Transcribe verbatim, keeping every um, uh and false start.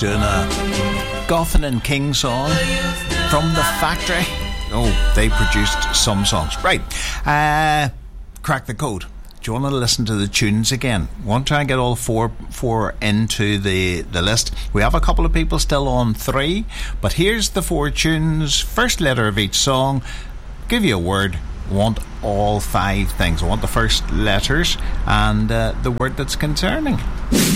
Doing a Goffin and King song from The Factory. Oh, they produced some songs. Right. Uh, crack the code. Do you want to listen to the tunes again? Want to try and get all four four into the, the list? We have a couple of people still on three, but here's the four tunes. First letter of each song. Give you a word. Want all five things. I want the first letters and uh, the word that's concerning.